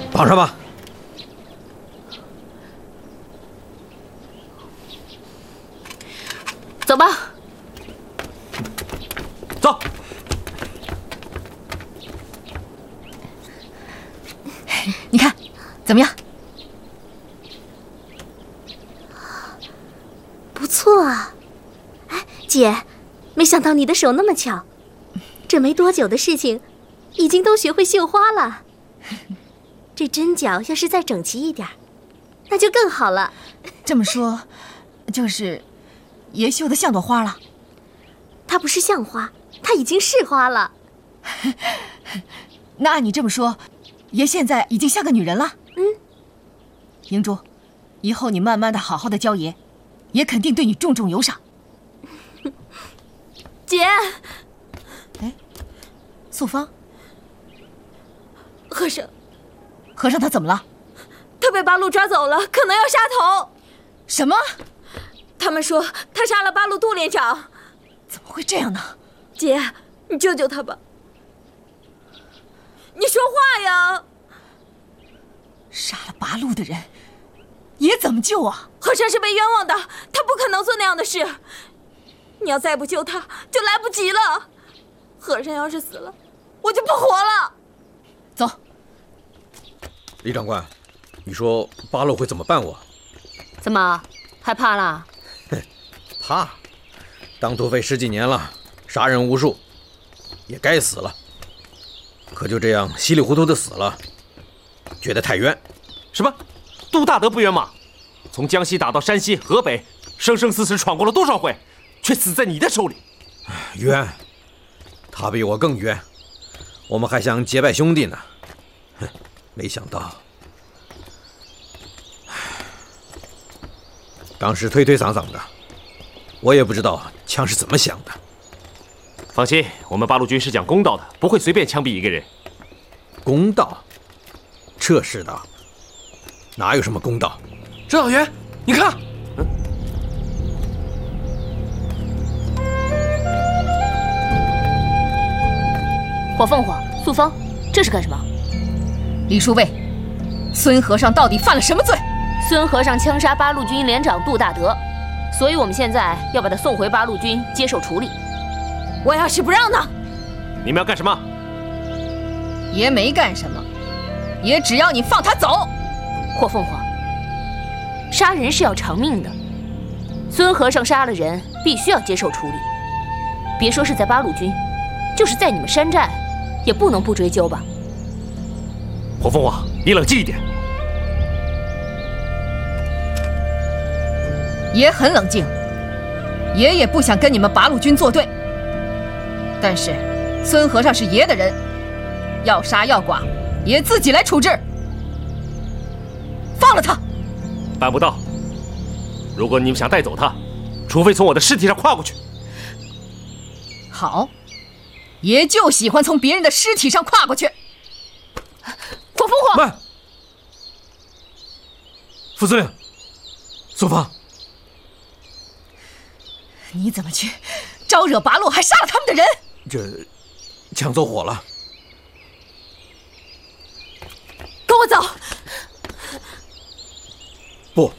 绑上吧。 走吧。 走。 你看，怎么样？ 不错啊。哎，姐，没想到你的手那么巧，这没多久的事情，已经都学会绣花了。这针脚要是再整齐一点，那就更好了。 这么说，就是爷绣的像朵花了。 它不是像花，它已经是花了。 那按你这么说，爷现在已经像个女人了。英珠，以后你慢慢的好好的教爷，爷肯定对你重重有赏。 姐， 哎，素芳， 和尚和尚他怎么了？ 他被八路抓走了，可能要杀头。 什么？ 他们说他杀了八路杜连长。 怎么会这样呢？ 姐，你救救他吧。你说话呀！ 杀了八路的人，爷怎么救啊？ 和尚是被冤枉的，他不可能做那样的事。你要再不救他，就来不及了。和尚要是死了，我就不活了。 走。 李长官，你说八路会怎么办我？ 怎么害怕了？ 怕？当土匪10几年了，杀人无数，也该死了。可就这样稀里糊涂的死了，觉得太冤。 什么？杜大德不冤吗？从江西打到山西、河北，生生死死闯过了多少回，却死在你的手里。 冤，他比我更冤。我们还想结拜兄弟呢，哼，没想到，当时推推搡搡的，我也不知道枪是怎么响的。 放心，我们八路军是讲公道的，不会随便枪毙一个人。 公道？这世道哪有什么公道？ 指导员，你看， 火凤凰、素芳，这是干什么？ 李叔尉，孙和尚到底犯了什么罪？ 孙和尚枪杀八路军连长杜大德，所以我们现在要把他送回八路军接受处理。我要是不让呢？ 你们要干什么？ 爷没干什么，爷只要你放他走。 火凤凰，杀人是要偿命的，孙和尚杀了人，必须要接受处理。别说是在八路军，就是在你们山寨，也不能不追究吧？ 火凤凰，你冷静一点。 爷很冷静，爷也不想跟你们八路军作对。但是，孙和尚是爷的人，要杀要剐，爷自己来处置。放了他！ 办不到。如果你们想带走他，除非从我的尸体上跨过去。 好，爷就喜欢从别人的尸体上跨过去。 火凤凰， 慢！副司令，素芳， 你怎么去招惹八路，还杀了他们的人？ 这枪走火了。 跟我走。 不，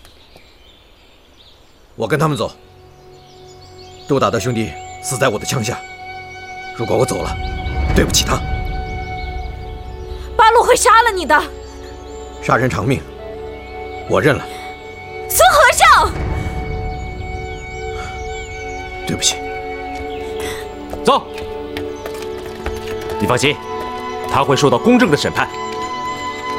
我跟他们走。杜大德兄弟死在我的枪下，如果我走了，对不起他。 八路会杀了你的。 杀人偿命，我认了。 孙和尚， 对不起。 走。你放心，他会受到公正的审判。